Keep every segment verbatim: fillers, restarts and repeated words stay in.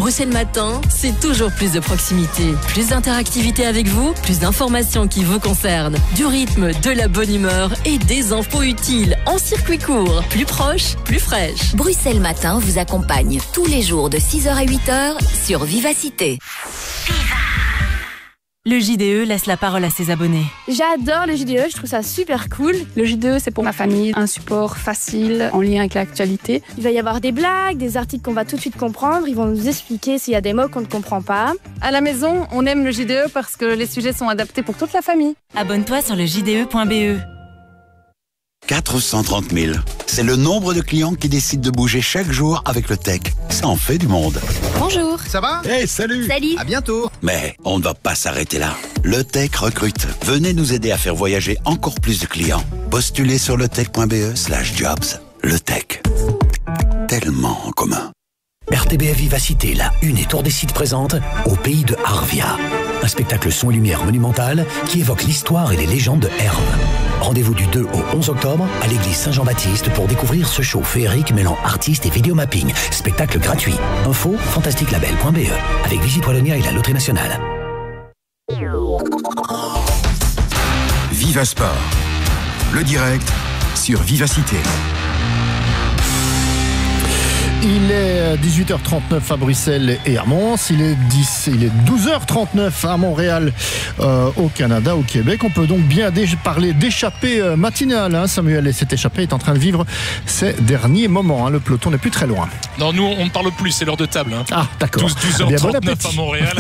Bruxelles Matin, c'est toujours plus de proximité, plus d'interactivité avec vous, plus d'informations qui vous concernent, du rythme, de la bonne humeur et des infos utiles en circuit court, plus proche, plus fraîche. Bruxelles Matin vous accompagne tous les jours de six heures à huit heures sur Vivacité. Le J D E laisse la parole à ses abonnés. J'adore le J D E, je trouve ça super cool. Le J D E, c'est pour ma famille, un support facile en lien avec l'actualité. Il va y avoir des blagues, des articles qu'on va tout de suite comprendre. Ils vont nous expliquer s'il y a des mots qu'on ne comprend pas. À la maison, on aime le J D E parce que les sujets sont adaptés pour toute la famille. Abonne-toi sur le j d e point b e. quatre cent trente mille. C'est le nombre de clients qui décident de bouger chaque jour avec le tech. Ça en fait du monde. Bonjour. Ça va ? Hey, salut. Salut. À bientôt. Mais on ne va pas s'arrêter là. Le tech recrute. Venez nous aider à faire voyager encore plus de clients. Postulez sur letech.be slash jobs. Le tech. Tellement en commun. R T B F Vivacité, la une et Tour des Sites présente Au pays de Arvia. Un spectacle son et lumière monumental qui évoque l'histoire et les légendes de Herve. Rendez-vous du deux au onze octobre à l'église Saint-Jean-Baptiste pour découvrir ce show féerique mêlant artistes et vidéomapping. Spectacle gratuit. Info fantastique label point b e avec Visite Wallonia et la Loterie Nationale. Viva Sport. Le direct sur Vivacité. Il est dix-huit heures trente-neuf à Bruxelles et à Mons. Il est, dix, il est douze heures trente-neuf à Montréal, euh, au Canada, au Québec. On peut donc bien dé- parler d'échappée euh, matinale. Hein. Samuel, et cette échappée est en train de vivre ses derniers moments. Hein. Le peloton n'est plus très loin. Non, nous, on ne parle plus, c'est l'heure de table. Hein. Ah, d'accord. douze heures trente-neuf à Montréal.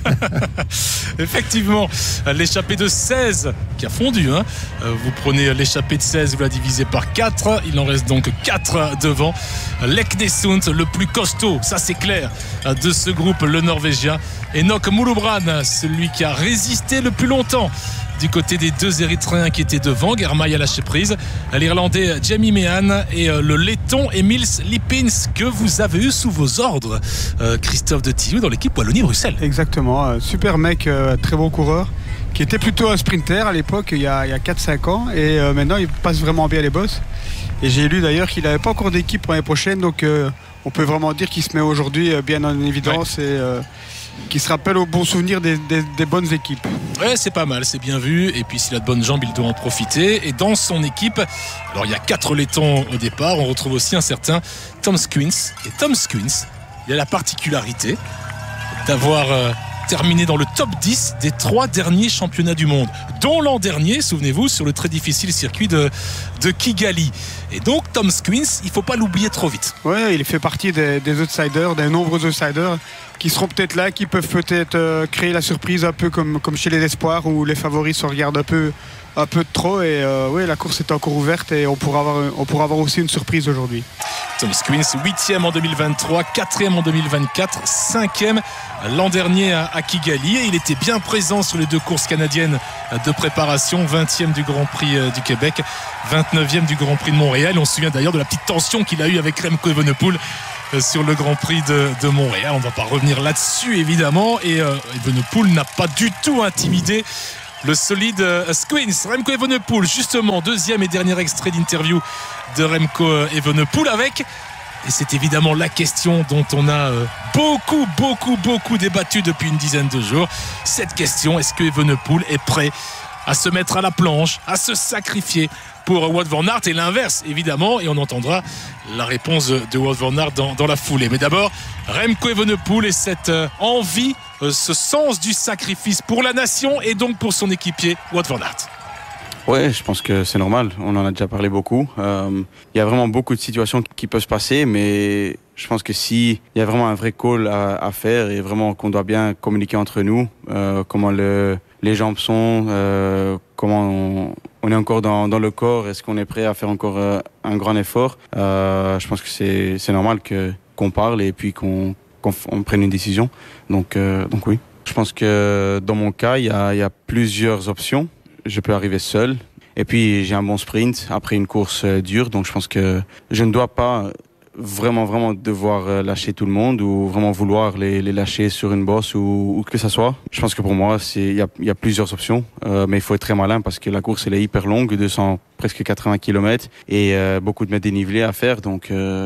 Effectivement, l'échappée de seize qui a fondu. Hein. Vous prenez l'échappée de seize, vous la divisez par quatre. Il en reste donc quatre devant. Leknesund, le plus costaud, ça c'est clair, de ce groupe, le Norvégien. Enoch Mouloubran, celui qui a résisté le plus longtemps du côté des deux Érythréens qui étaient devant. Germain a lâché prise. L'Irlandais Jamie Meehan et le Letton Emils Lippins que vous avez eu sous vos ordres, euh, Christophe de Tillou, dans l'équipe Wallonie-Bruxelles. Exactement, super mec, euh, très bon coureur, qui était plutôt un sprinter à l'époque, il y a, il y a quatre cinq ans, et euh, maintenant il passe vraiment bien les bosses. Et j'ai lu d'ailleurs qu'il n'avait pas encore d'équipe pour l'année prochaine, donc euh, on peut vraiment dire qu'il se met aujourd'hui bien en évidence, ouais. et euh, qu'il se rappelle au bon souvenir des, des, des bonnes équipes. Ouais, c'est pas mal, c'est bien vu. Et puis s'il a de bonnes jambes, il doit en profiter. Et dans son équipe, alors il y a quatre Lettons au départ, on retrouve aussi un certain Tom Skuins. Et Tom Skuins, il a la particularité d'avoir euh, terminé dans le top dix des trois derniers championnats du monde, dont l'an dernier, souvenez-vous, sur le très difficile circuit de, de Kigali. Et donc Tom Skuins, il ne faut pas l'oublier trop vite. Ouais, il fait partie des, des outsiders, des nombreux outsiders qui seront peut-être là, qui peuvent peut-être euh, créer la surprise un peu comme, comme chez les espoirs où les favoris se regardent un peu, un peu de trop. Et euh, ouais, la course est encore ouverte et on pourra avoir, on pourra avoir aussi une surprise aujourd'hui. Tom Skuins, huitième en deux mille vingt-trois, quatrième en deux mille vingt-quatre, cinquième l'an dernier à Kigali. Et il était bien présent sur les deux courses canadiennes de préparation, vingtième du Grand Prix du Québec, vingt-neuvième du Grand Prix de Montréal. On se souvient d'ailleurs de la petite tension qu'il a eue avec Remco Evenepoel sur le Grand Prix de, de Montréal. On ne va pas revenir là-dessus évidemment. Et euh, Evenepoel n'a pas du tout intimidé le solide euh, Skuins. Remco Evenepoel, justement, deuxième et dernier extrait d'interview de Remco Evenepoel avec, et c'est évidemment la question dont on a euh, beaucoup, beaucoup, beaucoup débattu depuis une dizaine de jours. Cette question, est-ce que Evenepoel est prêt à se mettre à la planche, à se sacrifier pour Wout van Aert, et l'inverse évidemment, et on entendra la réponse de Wout van Aert dans, dans la foulée. Mais d'abord, Remco Evenepoel et cette euh, envie, euh, ce sens du sacrifice pour la nation et donc pour son équipier Wout van Aert. Ouais, je pense que c'est normal, on en a déjà parlé beaucoup. Euh, il y a vraiment beaucoup de situations qui peuvent se passer, mais je pense que si il y a vraiment un vrai call à, à faire et vraiment qu'on doit bien communiquer entre nous, euh, comment le, les jambes sont, euh, comment on, on est encore dans, dans le corps, est-ce qu'on est prêt à faire encore euh, un grand effort, euh, je pense que c'est, c'est normal que, qu'on parle et puis qu'on, qu'on on prenne une décision. Donc, euh, donc oui. Je pense que dans mon cas, il y a, il y a plusieurs options. Je peux arriver seul. Et puis, j'ai un bon sprint après une course euh, dure. Donc, je pense que je ne dois pas vraiment, vraiment devoir euh, lâcher tout le monde ou vraiment vouloir les, les lâcher sur une bosse ou, ou que ça soit. Je pense que pour moi, il y a, y a plusieurs options. Euh, mais il faut être très malin parce que la course, elle est hyper longue, deux cents, presque quatre-vingts kilomètres et euh, beaucoup de mètres dénivelés à faire. Donc, euh,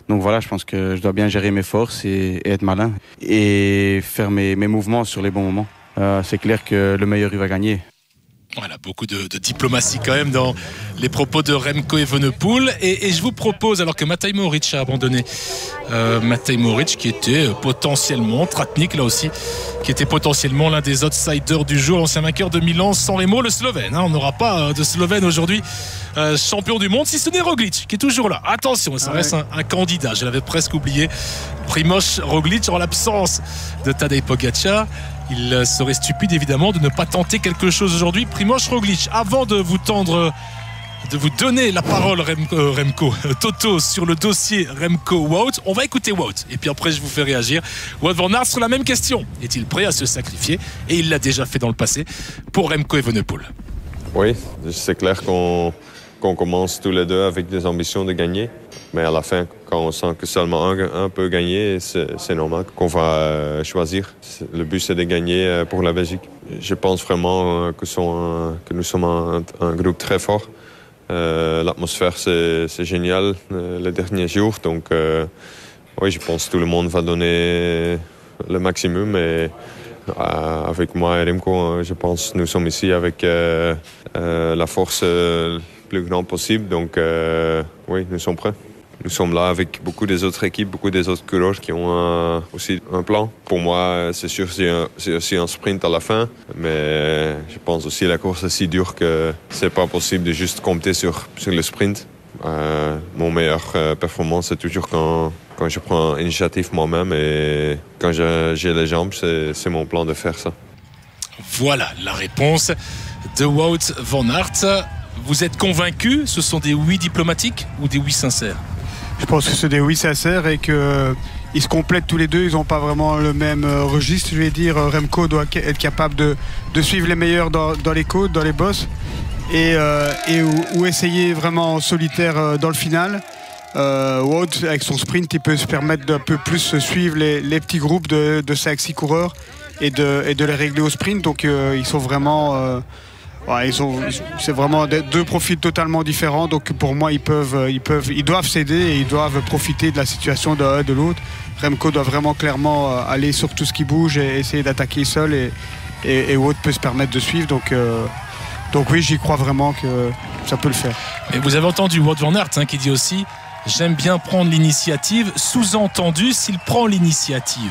Donc voilà, je pense que je dois bien gérer mes forces et, et être malin et faire mes, mes mouvements sur les bons moments. Euh, c'est clair que le meilleur il va gagner. Voilà, beaucoup de, de diplomatie quand même dans les propos de Remco Evenepoel. Et, et je vous propose, alors que Matej Mohoric a abandonné, euh, Matej Mohoric qui était potentiellement, Tratnik là aussi, qui était potentiellement l'un des outsiders du jour, l'ancien vainqueur de Milan, San Remo, le Slovène. Hein, on n'aura pas de Slovène aujourd'hui euh, champion du monde, si ce n'est Roglic qui est toujours là. Attention, ça ah reste ouais. un, un candidat, je l'avais presque oublié. Primož Roglic en l'absence de Tadej Pogačar. Il serait stupide évidemment de ne pas tenter quelque chose aujourd'hui. Primož Roglic, avant de vous tendre, de vous donner la parole Remco, Remco Toto sur le dossier Remco Wout, on va écouter Wout et puis après je vous fais réagir. Wout van Aert sur la même question. Est-il prêt à se sacrifier? Et il l'a déjà fait dans le passé pour Remco Evenepoel. Oui, c'est clair qu'on qu'on commence tous les deux avec des ambitions de gagner. Mais à la fin, quand on sent que seulement un, un peut gagner, c'est, c'est normal qu'on va euh, choisir. Le but, c'est de gagner euh, pour la Belgique. Je pense vraiment euh, que, sont, euh, que nous sommes un, un groupe très fort. Euh, l'atmosphère, c'est, c'est génial euh, les derniers jours. Donc, euh, oui, je pense que tout le monde va donner le maximum. Et euh, avec moi et Remco, je pense que nous sommes ici avec euh, euh, la force euh, plus grande possible. Donc, euh, oui, nous sommes prêts. Nous sommes là avec beaucoup des autres équipes, beaucoup des autres coureurs qui ont un, aussi un plan. Pour moi, c'est sûr c'est, un, c'est aussi un sprint à la fin, mais je pense aussi que la course est si dure que c'est pas possible de juste compter sur, sur le sprint. Euh, mon meilleure euh, performance, c'est toujours quand, quand je prends l'initiative moi-même et quand je, j'ai les jambes, c'est, c'est mon plan de faire ça. Voilà la réponse de Wout van Aert. Vous êtes convaincu, ce sont des oui diplomatiques ou des oui sincères? Je pense que c'est des oui sincères et qu'ils se complètent tous les deux. Ils n'ont pas vraiment le même registre. Je vais dire, Remco doit être capable de, de suivre les meilleurs dans, dans les côtes, dans les bosses et, euh, et ou, ou essayer vraiment en solitaire dans le final. Euh, Wout, avec son sprint, il peut se permettre d'un peu plus suivre les, les petits groupes de, de cinq six coureurs et de, et de les régler au sprint. Donc euh, ils sont vraiment... Euh, Ouais, ils ont, c'est vraiment deux profils totalement différents. Donc pour moi, ils peuvent, ils peuvent, ils doivent s'aider et ils doivent profiter de la situation de l'un et de l'autre. Remco doit vraiment clairement aller sur tout ce qui bouge et essayer d'attaquer seul. Et, et, et Wout peut se permettre de suivre. Donc, euh, donc oui, j'y crois vraiment que ça peut le faire. Mais vous avez entendu Wout van Aert hein, qui dit aussi j'aime bien prendre l'initiative. Sous-entendu, s'il prend l'initiative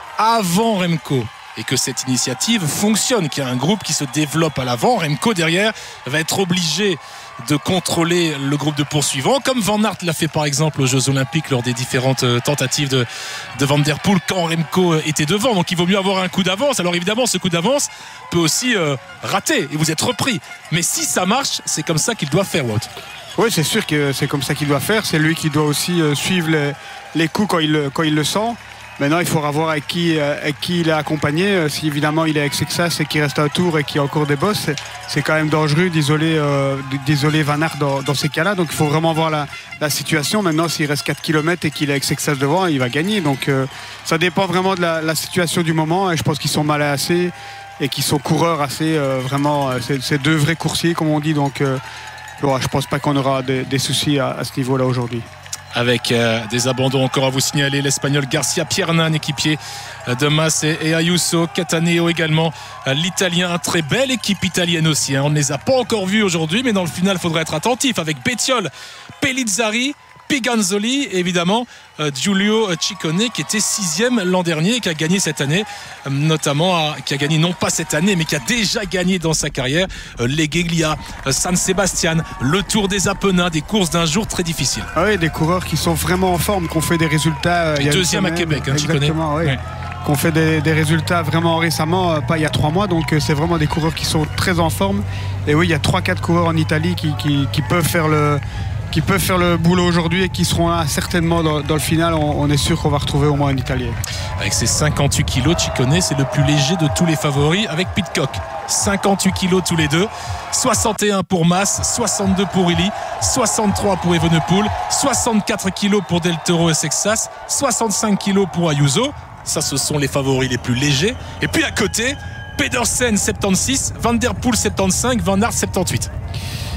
avant Remco et que cette initiative fonctionne, qu'il y a un groupe qui se développe à l'avant, Remco derrière va être obligé de contrôler le groupe de poursuivants, comme Van Aert l'a fait par exemple aux Jeux Olympiques lors des différentes tentatives de, de Van der Poel quand Remco était devant. Donc il vaut mieux avoir un coup d'avance. Alors évidemment, ce coup d'avance peut aussi euh, rater et vous êtes repris. Mais si ça marche, c'est comme ça qu'il doit faire, Wout. Oui, c'est sûr que c'est comme ça qu'il doit faire. C'est lui qui doit aussi euh, suivre les, les coups quand il, quand il le sent. Maintenant, il faudra voir avec qui, avec qui il est accompagné. Si évidemment il est avec Sexas et qu'il reste un tour et qu'il y a encore des bosses, c'est, c'est quand même dangereux d'isoler, euh, d'isoler Van Aert dans, dans ces cas-là. Donc il faut vraiment voir la, la situation. Maintenant, s'il reste quatre kilomètres et qu'il est avec Sexas devant, il va gagner. Donc euh, ça dépend vraiment de la, la situation du moment. Et je pense qu'ils sont mal assez et qu'ils sont coureurs assez euh, vraiment. C'est, c'est deux vrais coursiers, comme on dit. Donc euh, bon, je pense pas qu'on aura des, des soucis à, à ce niveau-là aujourd'hui. Avec euh, des abandons encore à vous signaler, l'Espagnol Garcia Piernan, équipier de Mas et, et Ayuso, Cataneo également, euh, l'Italien, très belle équipe italienne aussi, hein. On ne les a pas encore vus aujourd'hui, mais dans le final il faudra être attentif avec Bettiol, Pellizzari, Piganzoli et évidemment euh, Giulio Ciccone qui était sixième l'an dernier et qui a gagné cette année, euh, notamment à, qui a gagné non pas cette année mais qui a déjà gagné dans sa carrière euh, les Gueglia, euh, San Sebastian, le Tour des Apennins, des courses d'un jour très difficiles. Ah oui, des coureurs qui sont vraiment en forme, qui ont fait des résultats. Euh, il y a deuxième à Québec, hein, Ciccone. Oui. Ouais. Qu'on fait des, des résultats vraiment récemment, euh, pas il y a trois mois, donc euh, c'est vraiment des coureurs qui sont très en forme. Et oui, il y a trois quatre coureurs en Italie qui, qui, qui peuvent faire le qui peuvent faire le boulot aujourd'hui et qui seront là certainement dans, dans le final. On, on est sûr qu'on va retrouver au moins un Italien. Avec ses cinquante-huit kilos, Ciccone, c'est le plus léger de tous les favoris avec Pidcock. cinquante-huit kilos tous les deux, soixante et un pour Mas, soixante-deux pour Illy, soixante-trois pour Evenepoel, soixante-quatre kilos pour Del Toro et Sexas, soixante-cinq kilos pour Ayuso. Ça, ce sont les favoris les plus légers. Et puis à côté, Pedersen soixante-seize, Van der Poel soixante-quinze, Van Aert soixante-dix-huit.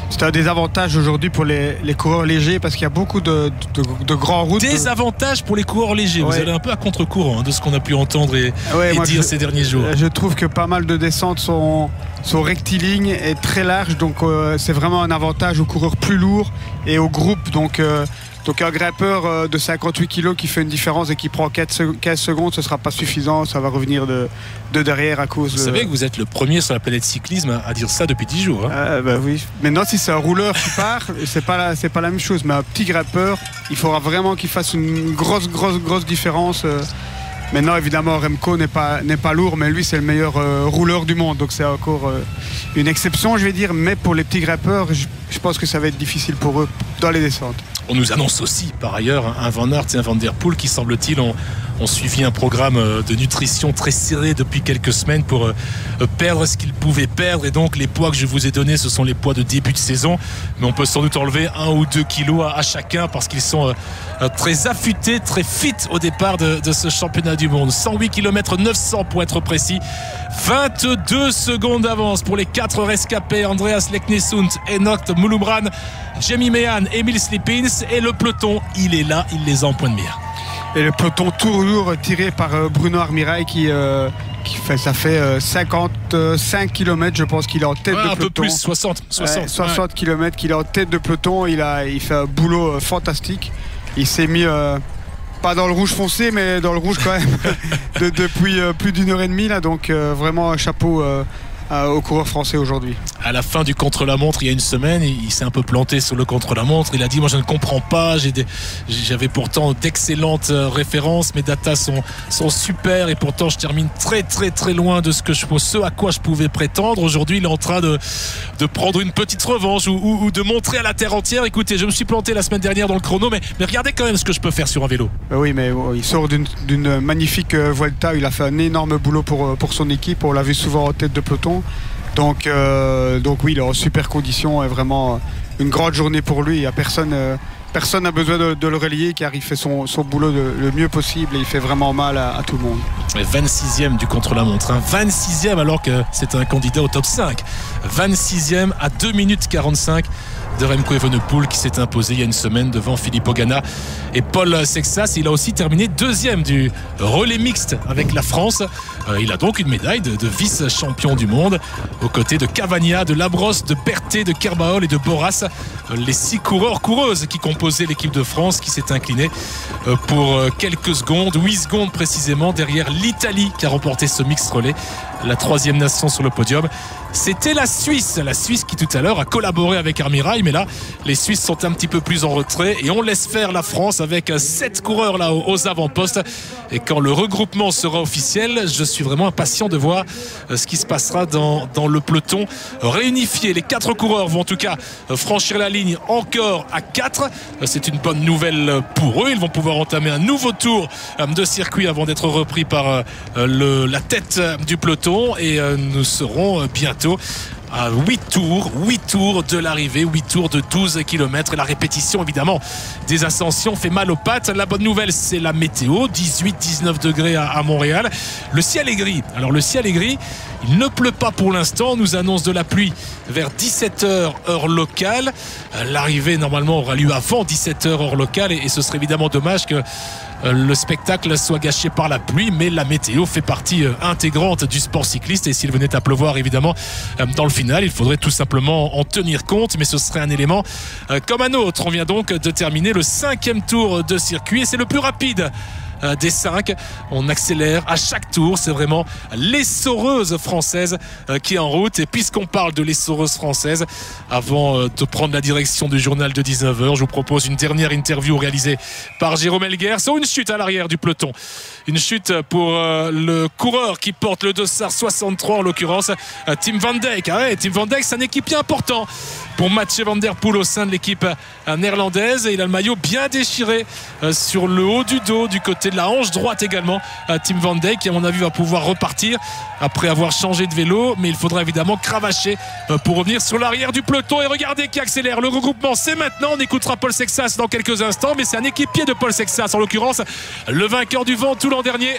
c'est un désavantage aujourd'hui pour les, les coureurs légers parce qu'il y a beaucoup de, de, de grands routes. Désavantage pour les coureurs légers. Ouais. Vous allez un peu à contre-courant hein, de ce qu'on a pu entendre et, ouais, et dire je, ces derniers jours. Je trouve que pas mal de descentes sont, sont rectilignes et très larges. Donc euh, c'est vraiment un avantage aux coureurs plus lourds et aux groupes. Donc euh, Donc un grimpeur de cinquante-huit kilos qui fait une différence et qui prend quinze secondes, ce ne sera pas suffisant, ça va revenir de, de derrière à cause vous de... Vous savez que vous êtes le premier sur la planète cyclisme à dire ça depuis dix jours. Hein. Euh, bah oui. Maintenant si c'est un rouleur qui part, c'est pas la, c'est pas la même chose, mais un petit grimpeur, il faudra vraiment qu'il fasse une grosse, grosse, grosse différence. Maintenant évidemment Remco n'est pas, n'est pas lourd, mais lui c'est le meilleur euh, rouleur du monde, donc c'est encore euh, une exception je vais dire, mais pour les petits grimpeurs, je, je pense que ça va être difficile pour eux dans les descentes. On nous annonce aussi par ailleurs un Van Aert et un Van Der Poel qui semble-t-il ont, ont suivi un programme de nutrition très serré depuis quelques semaines pour euh, perdre ce qu'ils pouvaient perdre, et donc les poids que je vous ai donnés ce sont les poids de début de saison, mais on peut sans doute enlever un ou deux kilos à, à chacun parce qu'ils sont euh, très affûtés, très fit au départ de, de ce championnat du monde. Cent huit kilomètres neuf cents pour être précis, vingt-deux secondes d'avance pour les quatre rescapés, Andreas Leknesund, Enoch Mouloubran, Jamie Meehan, Emil Slipins, et le peloton il est là, il les a en point de mire. Et le peloton toujours tiré par euh, Bruno Armirail qui, euh, qui fait, ça fait euh, cinquante-cinq kilomètres je pense qu'il est en tête ouais, de un peloton. Un peu plus, soixante, soixante, ouais, soixante ouais. kilomètres qu'il est en tête de peloton, il, a, il fait un boulot euh, fantastique. Il s'est mis euh, pas dans le rouge foncé mais dans le rouge quand même de, depuis euh, plus d'une heure et demie là, donc euh, vraiment un chapeau euh, aux coureurs français aujourd'hui. À la fin du contre-la-montre il y a une semaine, il, il s'est un peu planté sur le contre-la-montre, il a dit moi je ne comprends pas, j'ai des, j'avais pourtant d'excellentes références, mes datas sont, sont super et pourtant je termine très très très loin de ce, que je, ce à quoi je pouvais prétendre. Aujourd'hui il est en train de, de prendre une petite revanche ou, ou, ou de montrer à la terre entière, écoutez je me suis planté la semaine dernière dans le chrono mais, mais regardez quand même ce que je peux faire sur un vélo. Oui mais oh, il sort d'une, d'une magnifique Vuelta, il a fait un énorme boulot pour, pour son équipe, on l'a vu souvent en tête de peloton. Donc, euh, donc oui, il est en super condition et vraiment une grande journée pour lui. Il y a personne, euh, personne n'a besoin de, de le relier car il fait son, son boulot de, le mieux possible et il fait vraiment mal à, à tout le monde. vingt-sixième du contre-la-montre, hein. vingt-sixième alors que c'est un candidat au top cinq. vingt-sixième à deux minutes quarante-cinq de Remco Evenepoel qui s'est imposé il y a une semaine devant Filippo Ganna et Paul Sexas. Il a aussi terminé deuxième du relais mixte avec la France. Euh, il a donc une médaille de, de vice-champion du monde aux côtés de Cavagna, de Labrosse, de Berthet, de Kerbaol et de Boras. Euh, les six coureurs coureuses qui composaient l'équipe de France qui s'est inclinée euh, pour euh, quelques secondes, huit secondes précisément derrière l'Italie qui a remporté ce mixte relais, la troisième nation sur le podium. C'était la Suisse, la Suisse qui tout à l'heure a collaboré avec Armirail, mais là les Suisses sont un petit peu plus en retrait et on laisse faire la France avec sept coureurs là aux avant-postes. Et quand le regroupement sera officiel, je suis vraiment impatient de voir ce qui se passera dans, dans le peloton réunifié. Les quatre coureurs vont en tout cas franchir la ligne encore à quatre. C'est une bonne nouvelle pour eux, ils vont pouvoir entamer un nouveau tour de circuit avant d'être repris par le, la tête du peloton et nous serons bientôt à huit tours, huit tours de l'arrivée, huit tours de douze kilomètres et la répétition évidemment des ascensions fait mal aux pattes. La bonne nouvelle c'est la météo, dix-huit dix-neuf degrés à, à Montréal. Le ciel est gris. Alors le ciel est gris, il ne pleut pas pour l'instant, on nous annonce de la pluie vers dix-sept heures heure locale. L'arrivée normalement aura lieu avant dix-sept heures heure locale et, et ce serait évidemment dommage que le spectacle soit gâché par la pluie, mais la météo fait partie intégrante du sport cycliste et s'il venait à pleuvoir évidemment dans le final, il faudrait tout simplement en tenir compte, mais ce serait un élément comme un autre. On vient donc de terminer le cinquième tour de circuit et c'est le plus rapide des cinq. On accélère à chaque tour, c'est vraiment l'essoreuse française qui est en route. Et puisqu'on parle de l'essoreuse française, avant de prendre la direction du journal de dix-neuf heures, je vous propose une dernière interview réalisée par Jérôme Elguer sur une chute à l'arrière du peloton. Une chute pour le coureur qui porte le dossard soixante-trois en l'occurrence, Tim Van Dijk. Ah ouais, Tim Van Dijk, c'est un équipier important pour Mathieu Van Der Poel au sein de l'équipe néerlandaise et il a le maillot bien déchiré sur le haut du dos, du côté de la hanche droite également. Tim Van Dijk qui à mon avis va pouvoir repartir après avoir changé de vélo, mais il faudra évidemment cravacher pour revenir sur l'arrière du peloton et regardez qui accélère. Le regroupement c'est maintenant, on écoutera Paul Sexas dans quelques instants, mais c'est un équipier de Paul Sexas en l'occurrence, le vainqueur du Ventoux l'an dernier,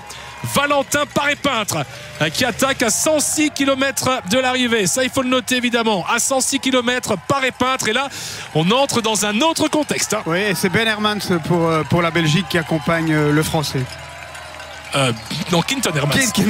Valentin Paré-Peintre qui attaque à cent six kilomètres de l'arrivée. Ça, il faut le noter évidemment. À cent six kilomètres, Paré-Peintre. Et là, on entre dans un autre contexte. Hein. Oui, c'est Ben Hermans pour, pour la Belgique qui accompagne le Français. Euh, non, Quinton Hermans. Quinton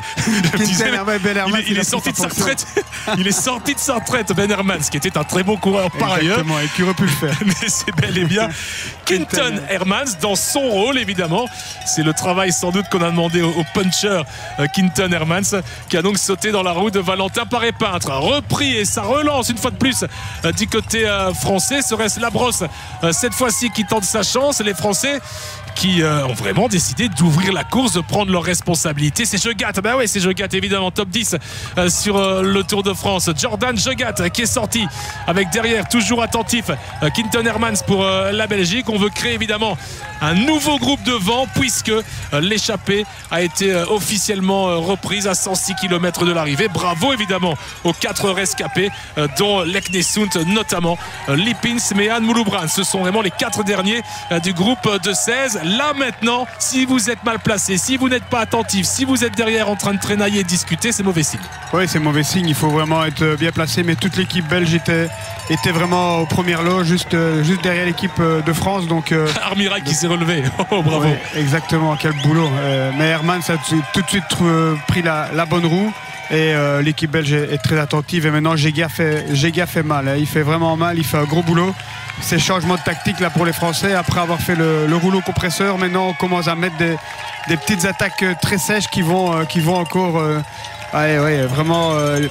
Hermans, Ben Hermans. Il, il, il est sorti de sa retraite. Il est sorti de sa retraite, Ben Hermans, qui était un très bon coureur par ailleurs. Exactement, et qui aurait pu le faire. Mais c'est bel et bien Quinton Hermans dans son rôle, évidemment. C'est le travail sans doute qu'on a demandé au, au puncher euh, Quinton Hermans, qui a donc sauté dans la roue de Valentin Paré-Peintre. Repris et ça relance une fois de plus euh, du côté euh, français. Serait-ce Labrosse euh, cette fois-ci qui tente sa chance? Les Français qui euh, ont vraiment décidé d'ouvrir la course, de prendre leurs responsabilités. C'est Jegat, ben ouais, c'est Jegat évidemment, top dix euh, sur euh, le Tour de France. Jordan Jegat euh, qui est sorti avec derrière, toujours attentif, euh, Quinton Hermans pour euh, la Belgique. On veut créer évidemment un nouveau groupe de vent puisque euh, l'échappée a été euh, officiellement euh, reprise à cent six kilomètres de l'arrivée. Bravo évidemment aux quatre rescapés euh, dont Leknesund notamment, euh, Lippins, Meehan, Mouloubrand. Ce sont vraiment les quatre derniers euh, du groupe de seize. Là maintenant, si vous êtes mal placé, si vous n'êtes pas attentif, si vous êtes derrière en train de traînailler et discuter, c'est mauvais signe. Oui, c'est mauvais signe, il faut vraiment être bien placé, mais toute l'équipe belge était, était vraiment au premier lot, juste, juste derrière l'équipe de France. Donc, euh, Armirail qui s'est relevé, oh, bravo. Oui, exactement, quel boulot. Euh, mais Hermans a tout de suite euh, pris la, la bonne roue. Et euh, l'équipe belge est, est très attentive. Et maintenant, Jegat fait, Jegat fait mal. Hein. Il fait vraiment mal, il fait un gros boulot. Ces changements de tactique là pour les Français, après avoir fait le, le rouleau compresseur, maintenant on commence à mettre des, des petites attaques très sèches qui vont, euh, qui vont encore euh, ouais, ouais, vraiment euh,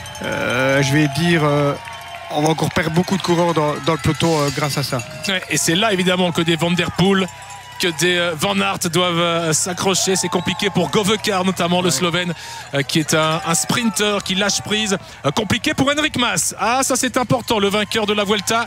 euh, je vais dire euh, on va encore perdre beaucoup de coureurs dans, dans le peloton euh, grâce à ça. Et c'est là évidemment que des Van der Poel, que des euh, Van Aert doivent euh, s'accrocher. C'est compliqué pour Govekar notamment, le ouais. Slovène euh, qui est un, un sprinter qui lâche prise. Euh, compliqué pour Enric Mas. Ah, ça c'est important, le vainqueur de la Vuelta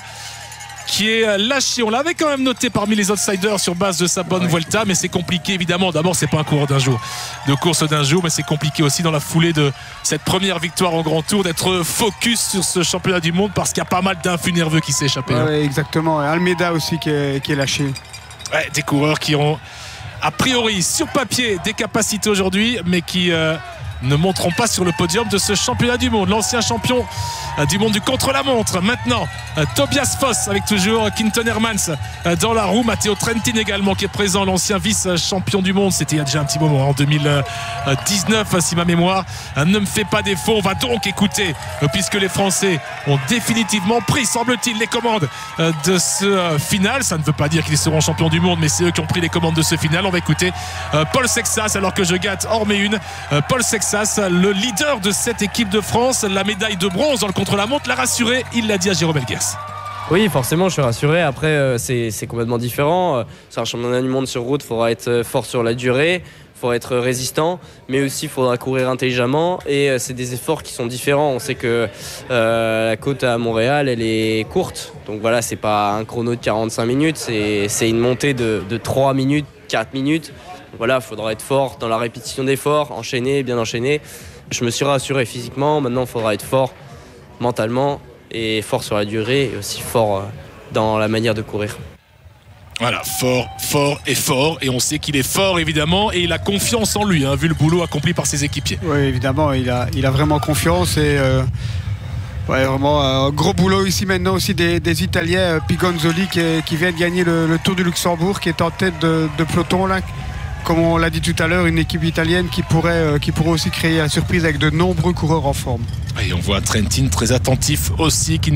qui est lâché. On l'avait quand même noté parmi les outsiders sur base de sa bonne ouais. Vuelta, mais c'est compliqué évidemment. D'abord, c'est pas un coureur d'un jour, de course d'un jour, mais c'est compliqué aussi dans la foulée de cette première victoire en Grand Tour d'être focus sur ce championnat du monde parce qu'il y a pas mal d'influx nerveux qui s'est échappé. Ouais, hein. ouais, exactement. Et Almeida aussi qui est, qui est lâché. Ouais, des coureurs qui ont a priori sur papier des capacités aujourd'hui, mais qui euh, ne monteront pas sur le podium de ce championnat du monde. L'ancien champion euh, du monde du contre-la-montre. Maintenant, euh, Tobias Foss avec toujours Quinton Hermans euh, dans la roue. Matteo Trentin également qui est présent, l'ancien vice-champion du monde. C'était il y a déjà un petit moment, hein, en deux mille dix-neuf, si ma mémoire euh, ne me fait pas défaut. On va donc écouter, euh, puisque les Français ont définitivement pris, semble-t-il, les commandes euh, de ce euh, final. Ça ne veut pas dire qu'ils seront champions du monde, mais c'est eux qui ont pris les commandes de ce final. On va écouter euh, Paul Sexas, alors que je gâte hors mais une. Euh, Paul Sexas, le leader de cette équipe de France, la médaille de bronze dans le contre-la-montre, l'a rassuré, il l'a dit à Jérôme Elguers. Oui, forcément, je suis rassuré. Après, euh, c'est, c'est complètement différent. Euh, c'est un championnat du monde sur route, il faudra être fort sur la durée, il faudra être résistant, mais aussi il faudra courir intelligemment. Et euh, c'est des efforts qui sont différents. On sait que euh, la côte à Montréal, elle est courte. Donc voilà, c'est pas un chrono de quarante-cinq minutes, c'est, c'est une montée de, de trois minutes, quatre minutes. Voilà, il faudra être fort dans la répétition d'efforts, enchaîner, bien enchaîner. Je me suis rassuré physiquement, maintenant il faudra être fort mentalement et fort sur la durée et aussi fort dans la manière de courir. Voilà, fort, fort et fort. Et on sait qu'il est fort évidemment et il a confiance en lui, hein, vu le boulot accompli par ses équipiers. Oui, évidemment, il a, il a vraiment confiance et euh, ouais, vraiment un euh, gros boulot ici maintenant aussi des, des Italiens, euh, Pigonzoli qui, est, qui vient de gagner le, le Tour du Luxembourg, qui est en tête de, de peloton là. Comme on l'a dit tout à l'heure, une équipe italienne qui pourrait, euh, qui pourrait aussi créer la surprise avec de nombreux coureurs en forme. Et on voit Trentin très attentif aussi, qui